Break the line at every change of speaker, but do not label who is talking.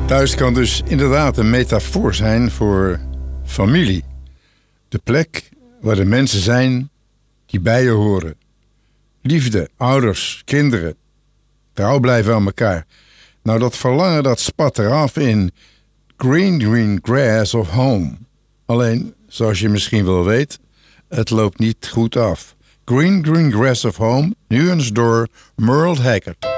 Thuis kan dus inderdaad een metafoor zijn voor familie. De plek waar de mensen zijn die bij je horen. Liefde, ouders, kinderen. Trouw blijven aan elkaar. Nou, dat verlangen dat spat eraf in Green Green Grass of Home. Alleen, zoals je misschien wel weet, het loopt niet goed af. Green Green Grass of Home, nu eens door Merle Haggard.